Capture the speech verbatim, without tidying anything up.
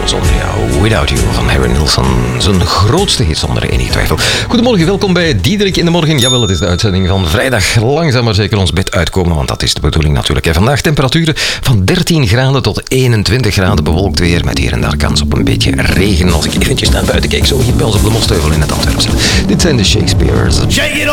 zonder jou. Without You van Harry Nilsson. Zijn grootste hit zonder enige twijfel. Goedemorgen, welkom bij Diederik in de Morgen. Jawel, het is de uitzending van vrijdag. Langzaam maar zeker ons bed uitkomen, want dat is de bedoeling natuurlijk. Hè. Vandaag temperaturen van dertien graden tot eenentwintig graden. Bewolkt weer met hier en daar kans op een beetje regen. Als ik eventjes naar buiten kijk, zo hier bij ons op de Mosteuvel in het Antwerpse. Dit zijn de Shakespeare's.